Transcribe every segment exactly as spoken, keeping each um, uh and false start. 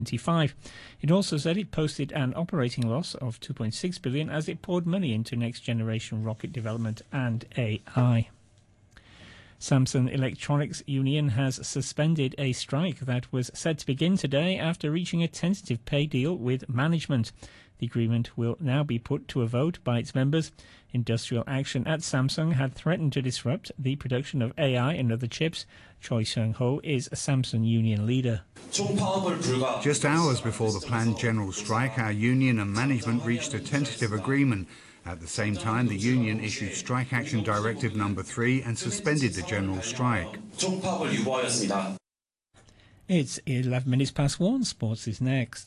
twenty-five. It also said it posted an operating loss of two point six billion dollars as it poured money into next-generation rocket development and A I. Samsung Electronics Union has suspended a strike that was set to begin today after reaching a tentative pay deal with management. The agreement will now be put to a vote by its members. Industrial action at Samsung had threatened to disrupt the production of A I and other chips. Choi Seung-ho is a Samsung union leader. Just hours before the planned general strike, our union and management reached a tentative agreement. At the same time, the union issued Strike Action Directive number three and suspended the general strike. It's eleven minutes past one. Sports is next.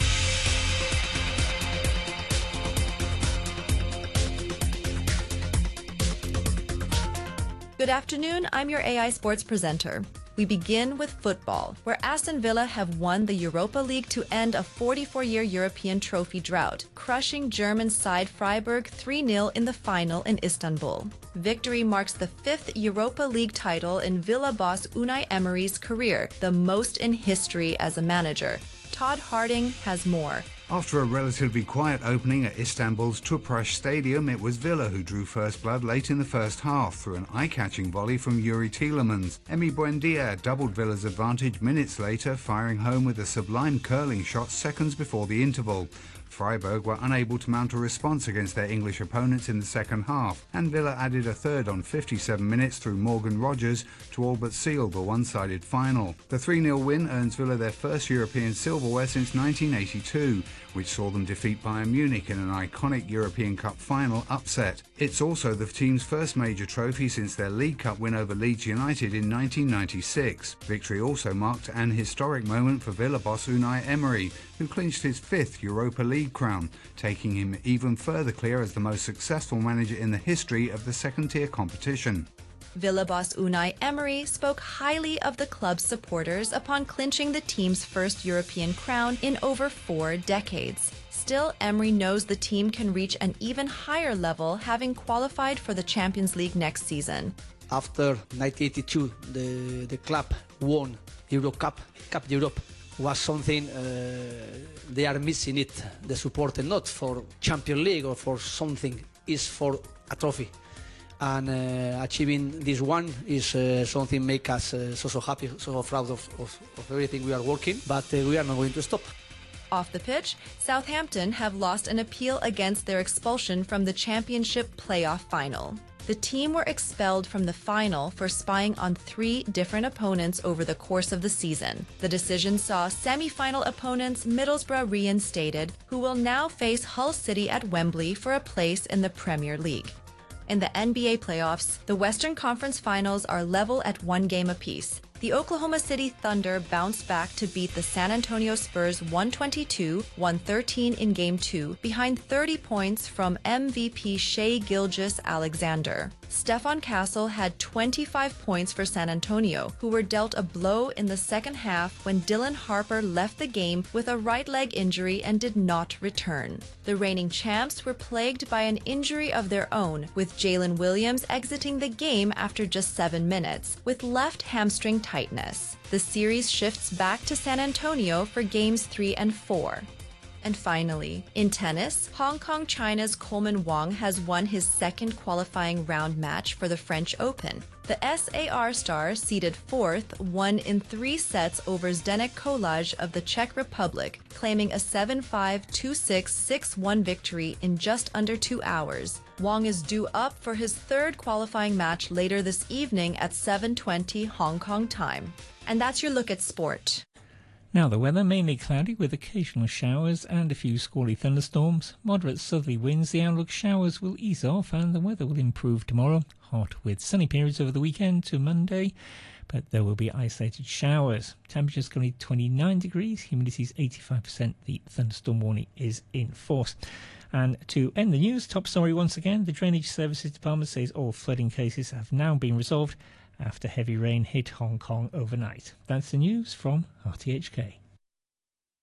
Good afternoon, I'm your A I Sports presenter. We begin with football, where Aston Villa have won the Europa League to end a forty-four-year European trophy drought, crushing German side Freiburg three nil in the final in Istanbul. Victory marks the fifth Europa League title in Villa boss Unai Emery's career, the most in history as a manager. Todd Harding has more. After a relatively quiet opening at Istanbul's Tüpraş Stadium, it was Villa who drew first blood late in the first half through an eye-catching volley from Yuri Tielemans. Emi Buendia doubled Villa's advantage minutes later, firing home with a sublime curling shot seconds before the interval. Freiburg were unable to mount a response against their English opponents in the second half, and Villa added a third on fifty-seven minutes through Morgan Rogers to all but seal the one-sided final. The three nil win earns Villa their first European silverware since nineteen eighty-two, which saw them defeat Bayern Munich in an iconic European Cup final upset. It's also the team's first major trophy since their League Cup win over Leeds United in nineteen ninety-six. Victory also marked an historic moment for Villa boss Unai Emery, who clinched his fifth Europa League crown, taking him even further clear as the most successful manager in the history of the second-tier competition. Villa boss Unai Emery spoke highly of the club's supporters upon clinching the team's first European crown in over four decades. Still, Emery knows the team can reach an even higher level, having qualified for the Champions League next season. After nineteen eighty-two, the, the club won Euro Cup, Cup Europe. Was something uh, they are missing it, the supporter, not for Champions League or for something, is for a trophy. And uh, achieving this one is uh, something make us uh, so so happy, so proud of, of, of everything we are working, but uh, we are not going to stop. Off the pitch, Southampton have lost an appeal against their expulsion from the Championship playoff final. The team were expelled from the final for spying on three different opponents over the course of the season. The decision saw semi-final opponents Middlesbrough reinstated, who will now face Hull City at Wembley for a place in the Premier League. In the N B A playoffs, the Western Conference Finals are level at one game apiece. The Oklahoma City Thunder bounced back to beat the San Antonio Spurs one twenty-two, one thirteen in Game two, behind thirty points from M V P Shai Gilgeous-Alexander. Stephon Castle had twenty-five points for San Antonio, who were dealt a blow in the second half when Dylan Harper left the game with a right leg injury and did not return. The reigning champs were plagued by an injury of their own, with Jalen Williams exiting the game after just seven minutes, with left hamstring tightness. The series shifts back to San Antonio for games three and four. And finally, in tennis, Hong Kong China's Coleman Wong has won his second qualifying round match for the French Open. The S A R star, seeded fourth, won in three sets over Zdeněk Kolář of the Czech Republic, claiming a seven five, two six, six one victory in just under two hours. Wong is due up for his third qualifying match later this evening at seven twenty Hong Kong time. And that's your look at sport. Now the weather, mainly cloudy with occasional showers and a few squally thunderstorms. Moderate southerly winds, the outlook showers will ease off and the weather will improve tomorrow. Hot with sunny periods over the weekend to Monday, but there will be isolated showers. Temperatures currently twenty-nine degrees, humidity is eighty-five percent, the thunderstorm warning is in force. And to end the news, top story once again, the Drainage Services Department says all flooding cases have now been resolved after heavy rain hit Hong Kong overnight. That's the news from R T H K.